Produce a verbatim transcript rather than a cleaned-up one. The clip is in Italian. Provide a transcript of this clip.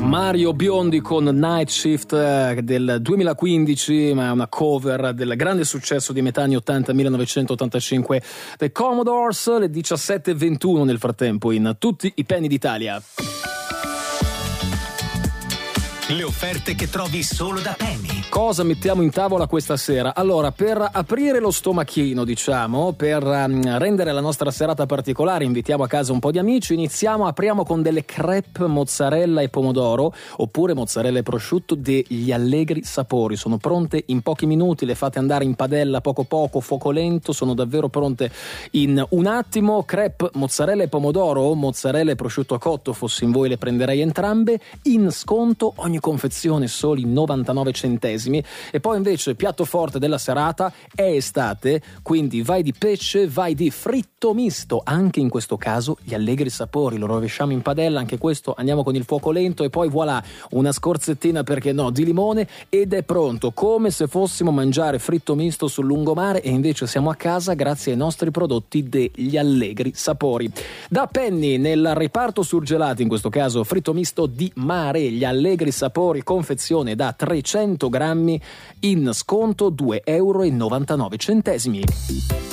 Mario Biondi con Night Shift del duemilaquindici, ma è una cover del grande successo di metà anni ottanta millenovecentottantacinque The Commodores. Le diciassette e ventuno nel frattempo in tutti i penny d'Italia. Le offerte che trovi solo da Penny. Cosa mettiamo in tavola questa sera? Allora, per aprire lo stomachino, diciamo, per um, rendere la nostra serata particolare, invitiamo a casa un po' di amici, iniziamo, apriamo con delle crepe mozzarella e pomodoro, oppure mozzarella e prosciutto degli Allegri Sapori. Sono pronte in pochi minuti, le fate andare in padella poco poco, fuoco lento, sono davvero pronte in un attimo. Crepe mozzarella e pomodoro o mozzarella e prosciutto cotto, fossi in voi le prenderei entrambe, in sconto ogni confezione soli novantanove centesimi. E poi invece piatto forte della serata, è estate, quindi vai di pesce, vai di fritto misto, anche in questo caso gli Allegri Sapori, lo rovesciamo in padella, anche questo andiamo con il fuoco lento e poi voilà, una scorzettina, perché no, di limone ed è pronto, come se fossimo mangiare fritto misto sul lungomare, e invece siamo a casa grazie ai nostri prodotti degli Allegri Sapori. Da Penny nel reparto surgelati, in questo caso fritto misto di mare, gli Allegri Sapori confezione da trecento grammi, in sconto due euro e novantanove centesimi.